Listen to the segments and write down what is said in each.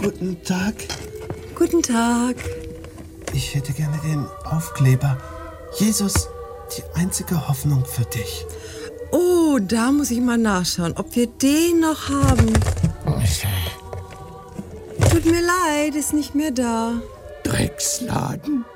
Guten Tag. Guten Tag. Ich hätte gerne den Aufkleber. Jesus, die einzige Hoffnung für dich. Oh, da muss ich mal nachschauen, ob wir den noch haben. Tut mir leid, ist nicht mehr da. Drecksladen.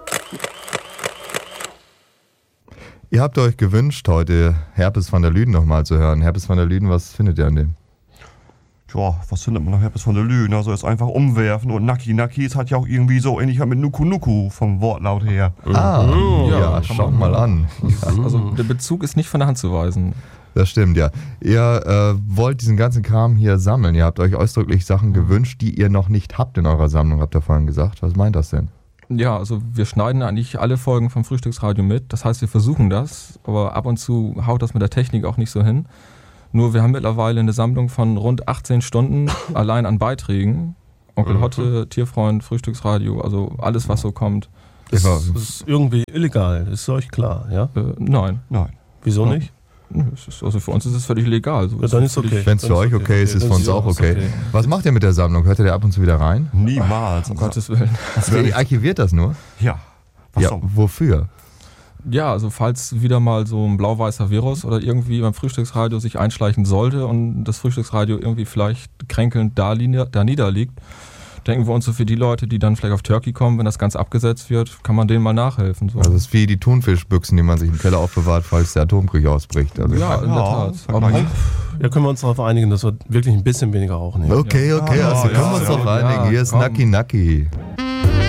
Ihr habt euch gewünscht, heute Herpes van der Lüden nochmal zu hören. Herpes van der Lüden, was findet ihr an dem? Tja, was findet man noch Herpes van der Lüden? Also ist einfach umwerfen und Naki, es hat ja auch irgendwie so ähnlich mit Nuku Nuku vom Wortlaut her. Ja, schaut mal an. Also der Bezug ist nicht von der Hand zu weisen. Das stimmt, ja. Ihr wollt diesen ganzen Kram hier sammeln. Ihr habt euch ausdrücklich Sachen gewünscht, die ihr noch nicht habt in eurer Sammlung, habt ihr vorhin gesagt. Was meint das denn? Ja, also wir schneiden eigentlich alle Folgen vom Frühstücksradio mit. Das heißt, wir versuchen das, aber ab und zu haut das mit der Technik auch nicht so hin. Nur wir haben mittlerweile eine Sammlung von rund 18 Stunden allein an Beiträgen. Onkel Hotte, Tierfreund, Frühstücksradio, also alles, was so kommt. Das ist irgendwie illegal, ist euch klar, ja? Nein. Wieso nicht? Also für uns ist es völlig legal. Also ja, dann ist okay. Wenn es für euch okay ist, ist es für uns auch okay. Was macht ihr mit der Sammlung? Hört ihr ab und zu wieder rein? Niemals. Um Gottes Willen. Ihr archiviert das nur? Ja. Wofür? Ja, also falls wieder mal so ein blau-weißer Virus oder irgendwie beim Frühstücksradio sich einschleichen sollte und das Frühstücksradio irgendwie vielleicht kränkelnd da niederliegt, denken wir uns so für die Leute, die dann vielleicht auf Turkey kommen, wenn das Ganze abgesetzt wird, kann man denen mal nachhelfen. So. Also das ist wie die Thunfischbüchsen, die man sich im Keller aufbewahrt, falls der Atomkrieg ausbricht. Also ja, in der Tat. Ja, können wir uns darauf einigen, dass wir wirklich ein bisschen weniger rauchen. Okay, also können wir uns darauf einigen. Hier ist Naki Naki.